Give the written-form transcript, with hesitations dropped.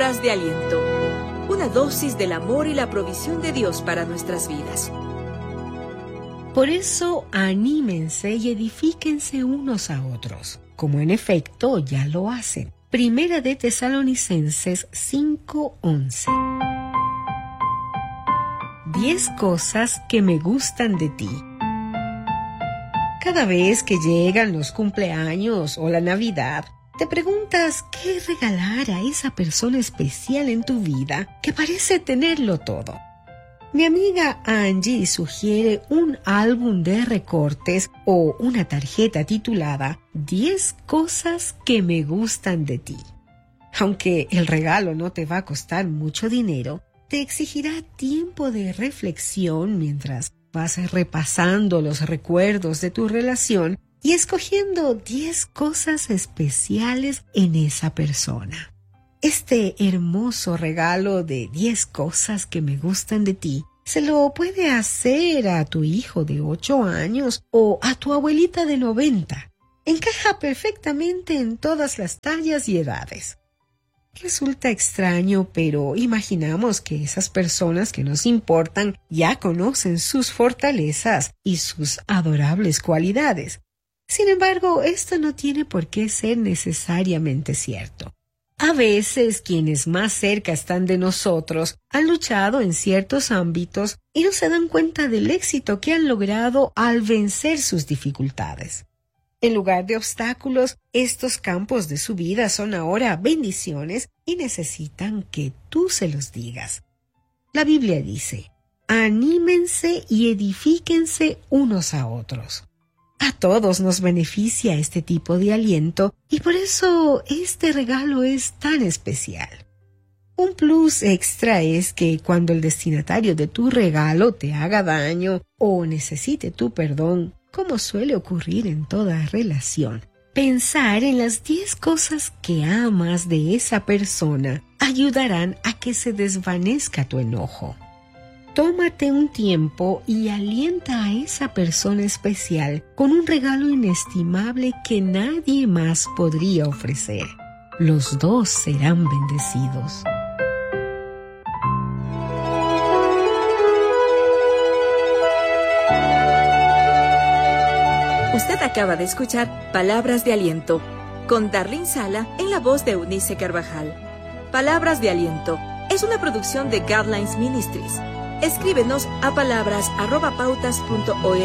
Palabras de aliento. Una dosis del amor y la provisión de Dios para nuestras vidas. Por eso, anímense y edifíquense unos a otros, como en efecto ya lo hacen. Primera de Tesalonicenses 5:11. 10 cosas que me gustan de ti. Cada vez que llegan los cumpleaños o la Navidad, te preguntas qué regalar a esa persona especial en tu vida que parece tenerlo todo. Mi amiga Angie sugiere un álbum de recortes o una tarjeta titulada 10 cosas que me gustan de ti. Aunque el regalo no te va a costar mucho dinero, te exigirá tiempo de reflexión mientras vas repasando los recuerdos de tu relación y escogiendo 10 cosas especiales en esa persona. Este hermoso regalo de 10 cosas que me gustan de ti se lo puede hacer a tu hijo de 8 años o a tu abuelita de 90. Encaja perfectamente en todas las tallas y edades. Resulta extraño, pero imaginamos que esas personas que nos importan ya conocen sus fortalezas y sus adorables cualidades. Sin embargo, esto no tiene por qué ser necesariamente cierto. A veces, quienes más cerca están de nosotros han luchado en ciertos ámbitos y no se dan cuenta del éxito que han logrado al vencer sus dificultades. En lugar de obstáculos, estos campos de su vida son ahora bendiciones y necesitan que tú se los digas. La Biblia dice: anímense y edifíquense unos a otros. A todos nos beneficia este tipo de aliento y por eso este regalo es tan especial. Un plus extra es que cuando el destinatario de tu regalo te haga daño o necesite tu perdón, como suele ocurrir en toda relación, pensar en las 10 cosas que amas de esa persona ayudarán a que se desvanezca tu enojo. Tómate un tiempo y alienta a esa persona especial con un regalo inestimable que nadie más podría ofrecer. Los dos serán bendecidos. Usted acaba de escuchar Palabras de Aliento con Darlene Sala en la voz de Eunice Carvajal. Palabras de Aliento es una producción de Guidelines Ministries. Escríbenos a palabras@pautas.org